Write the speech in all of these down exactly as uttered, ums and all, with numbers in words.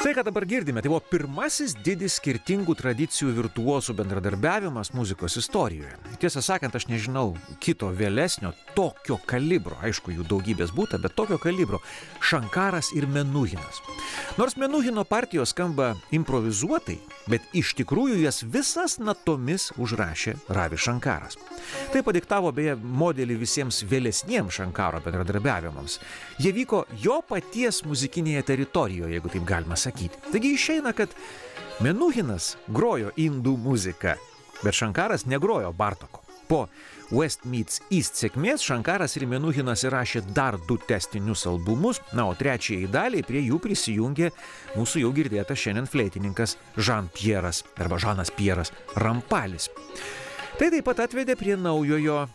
Tai, ką dabar girdime, tai buvo pirmasis didis skirtingų tradicijų virtuozų bendradarbiavimas muzikos istorijoje. Tiesą sakant, aš nežinau kito vėlesnio tokio kalibro, aišku, jų daugybės būta, bet tokio kalibro – Šankaras ir Menuhinas. Nors Menuhino partijos skamba improvizuotai, bet iš tikrųjų jas visas natomis užrašė Ravi Šankaras. Tai padiktavo beje modelį visiems vėlesniems Šankaro bendradarbiavimams. Jie vyko jo paties muzikinėje teritorijoje, jeigu taip galima sakyti. Taigi išeina, kad Menuhinas grojo indų muziką, bet Šankaras negrojo Bartoko. Po West Meets East sėkmės Šankaras ir Menuhinas įrašė dar du tęstinius albumus, na, o trečiajai daliai prie jų prisijungė mūsų jau girdėtas šiandien fleitininkas Jean-Pieras arba Žanas Pieras Rampalis. Tai taip pat atvedė prie naujojo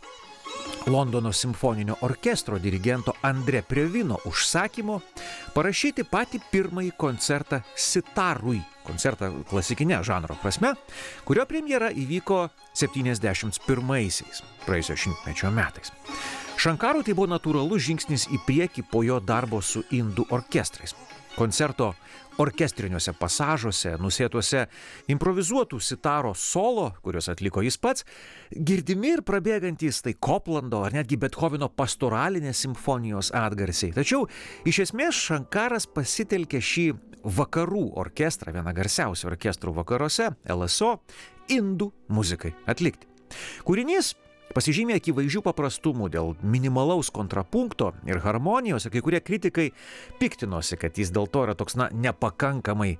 Londono simfoninio orkestro dirigento Andrė Previno užsakymo parašyti patį pirmąjį koncertą sitarui, koncertą klasikinė žanro prasme, kurio premjera įvyko septyniasdešimt pirmaisiais, praėjusio šimtmečio metais. Šankarui tai buvo natūralus žingsnis į priekį po jo darbo su indų orkestrais. Koncerto orkestriniuose pasažuose, nusėtuose improvizuotų sitaro solo, kuriuos atliko jis pats, girdimi ir prabėgantys tai Koplando ar netgi Bethoveno pastoralinės simfonijos atgarsiai. Tačiau iš esmės Šankaras pasitelkė šį vakarų orkestrą, vieną garsiausių orkestrų vakaruose, L S O, indų muzikai atlikti. Kūrinys pasižymė akivaizdžių paprastumų dėl minimalaus kontrapunkto ir harmonijos, ir kai kurie kritikai piktinosi, kad jis dėl to yra toks, na, nepakankamai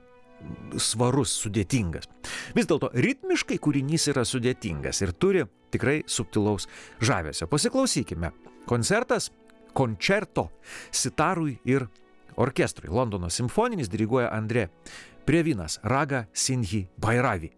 svarus, sudėtingas. Vis dėlto ritmiškai kūrinys yra sudėtingas ir turi tikrai subtilaus žavesio. Pasiklausykime. Koncertas koncerto sitarui ir orkestrui. Londono simfoninis diriguoja Andrė Previnas, Raga Sindhi Bhairavi.